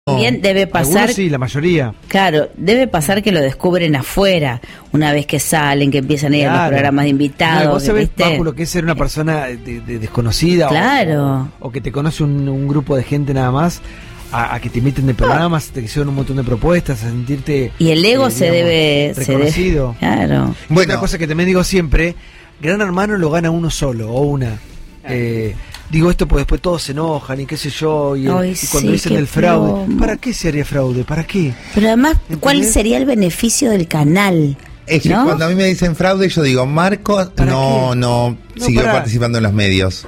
También debe pasar. Algunos sí, la mayoría. Claro, debe pasar que lo descubren afuera, una vez que salen, que empiezan a ir a los programas de invitados. Vos sabés, Paco, lo que es ser una persona desconocida. Claro. O que te conoce un grupo de gente nada más, a que te inviten de programas, te hicieron un montón de propuestas, a sentirte. Y el ego se debe. Reconocido. Claro. Bueno, una cosa que también digo siempre: Gran Hermano lo gana uno solo o una. Digo esto porque después todos se enojan y qué sé yo, y cuando dicen del fraude, ¿para qué se haría fraude? ¿Para qué? Pero además, ¿cuál sería el beneficio del canal? Es que cuando a mí me dicen fraude, yo digo, Marcos no siguió participando en los medios.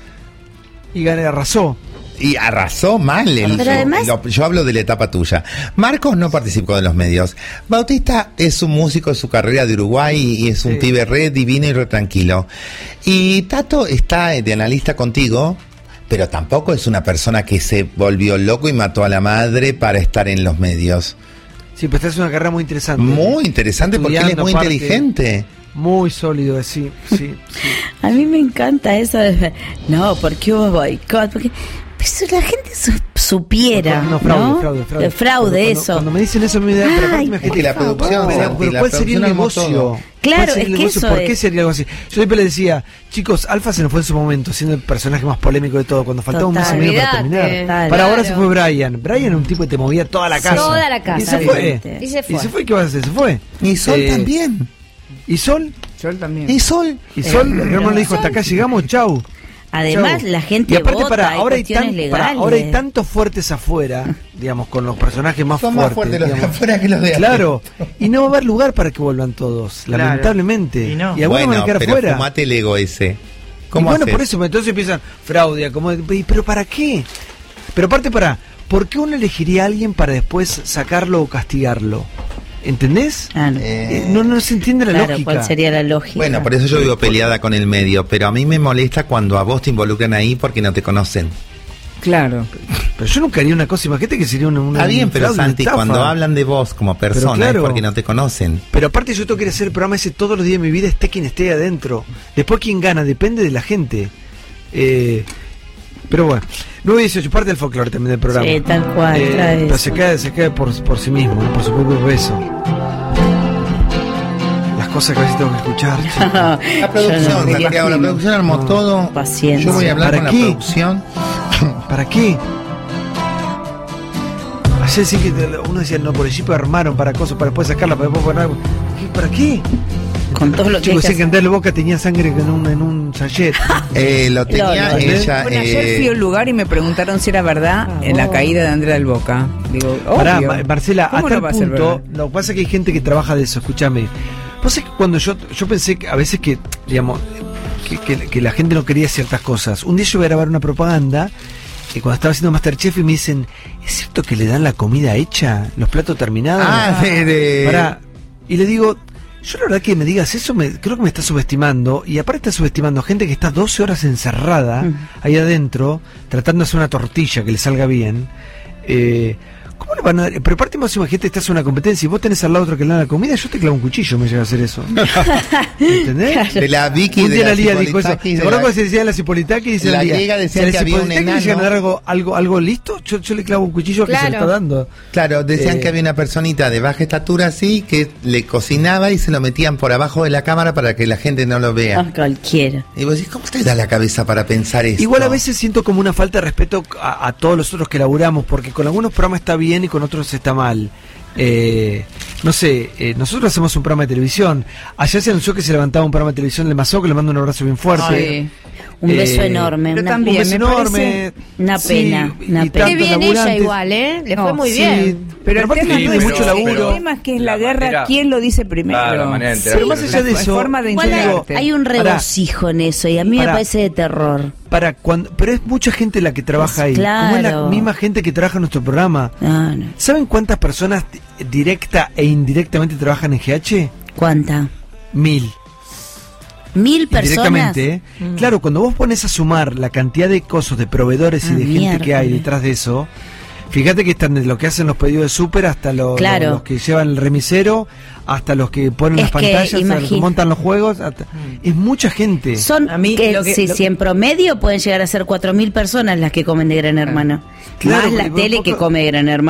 Y arrasó. Y arrasó mal. Además, yo hablo de la etapa tuya. Marcos no participó en los medios. Bautista es un músico en su carrera de Uruguay y es un pibe re divino y re tranquilo. Y Tato está de analista contigo, pero tampoco es una persona que se volvió loco y mató a la madre para estar en los medios. Sí, pero esta es una carrera muy interesante. Muy interesante porque él es muy inteligente. Muy sólido, sí. A mí me encanta eso de... No, ¿por qué hubo boicot? Porque... Pero la gente supiera, fraude, eso. Cuando me dicen eso, me da que la producción, pero ¿cuál sería el negocio? Claro, es que eso. ¿Por qué sería algo así? Yo siempre le decía, chicos, Alfa se nos fue en su momento, siendo el personaje más polémico de todo, cuando faltaba un mes y medio para terminar. Para ahora se fue Brian. Brian era un tipo que te movía toda la casa. Toda la casa. Y se fue. ¿Qué vas a hacer? Se fue. Y Sol también. ¿Y Sol? Sol también. ¿Y Sol? El hermano le dijo, hasta acá llegamos, chau. Además, la gente y aparte, vota, ahora hay tantos fuertes afuera, digamos, con los personajes más fuertes. Son más fuertes los de afuera que los de Claro, y no va a haber lugar para que vuelvan todos, lamentablemente. Y algunos van a quedar afuera. Fumate el ego ese. Bueno, por eso, entonces empiezan fraude, ¿pero para qué? Pero aparte, ¿por qué uno elegiría a alguien para después sacarlo o castigarlo? ¿Entendés? No se entiende la lógica. ¿Cuál sería la lógica? Bueno, por eso yo vivo peleada con el medio, pero a mí me molesta cuando a vos te involucran ahí porque no te conocen. Claro. Pero yo nunca haría una cosa, imagínate que sería una Está bien, pero Santi, cuando hablan de vos como persona es porque no te conocen. Pero aparte yo tengo que hacer el programa ese todos los días de mi vida, esté quien esté adentro. Después quien gana, depende de la gente. Pero bueno, 9:18, parte del folclore también del programa. Sí, tal cual. Pero se cae por sí mismo, ¿no? Por su propio peso. Las cosas que a veces tengo que escuchar. La producción, Santiago, la producción armó todo. Paciencia. Yo voy a hablar con la producción. ¿Para qué? Ayer sí que uno decía, no, por el chip armaron para cosas, para después sacarla, para después poner... ¿Para qué? Con todo lo que chicos, sé que Andrés Boca tenía sangre en un sachet. Lo tenía ella. Bueno, ayer fui a un lugar y me preguntaron si era verdad en la caída de Andrés del Boca. Digo, pará, Marcela, hasta el punto, lo que pasa es que hay gente que trabaja de eso, escúchame. Vos sabés que cuando yo pensé que a veces que, digamos, que la gente no quería ciertas cosas. Un día yo voy a grabar una propaganda cuando estaba haciendo Masterchef y me dicen, ¿es cierto que le dan la comida hecha, los platos terminados? Y le digo, yo la verdad que me digas eso, creo que me estás subestimando, y aparte estás subestimando a gente que está 12 horas encerrada ahí adentro, tratando de hacer una tortilla que le salga bien. ¿Cómo le van a dar? Pero aparte, más imagínate, estás en una competencia y vos tenés al lado otro que le da la comida, yo te clavo un cuchillo, me llega a hacer eso. ¿Entendés? Claro. De la Vicky un día de la Lía dijo eso. ¿Te acuerdas cuando se decía la Cipolitaki? Dice la griega decía que había un enano. ¿Le llegan a dar algo listo? Yo le clavo un cuchillo que se le está dando. Claro, decían que había una personita de baja estatura así, que le cocinaba y se lo metían por abajo de la cámara para que la gente no lo vea. Cualquiera. Y vos decís, ¿cómo te da la cabeza para pensar eso? Igual a veces siento como una falta de respeto a todos los otros que laburamos, porque con algunos programas está bien y con otros está mal. No sé, nosotros hacemos un programa de televisión. Ayer se anunció que se levantaba un programa de televisión de Mazó, que le mando un abrazo bien fuerte. Un beso enorme. Un beso enorme. Una pena. Qué bien ella igual, le fue muy bien. Pero el tema no es mucho laburo. El tema es que es la guerra, ¿quién lo dice primero? Pero más allá de eso, hay un regocijo en eso y a mí me parece de terror. Pero es mucha gente la que trabaja ahí. Claro. Como es la misma gente que trabaja en nuestro programa. No. ¿Saben cuántas personas directa e indirectamente trabajan en GH? ¿Cuánta? 1000. 1000 personas. Directamente, Claro, cuando vos pones a sumar la cantidad de cosas, de proveedores y de gente que hay detrás de eso, Fíjate que están desde los que hacen los pedidos de súper hasta los que llevan el remisero, hasta los que ponen las pantallas, hasta los que montan los juegos. Es mucha gente. Si en promedio pueden llegar a ser 4.000 personas las que comen de Gran Hermano. Más la tele que come de Gran Hermano.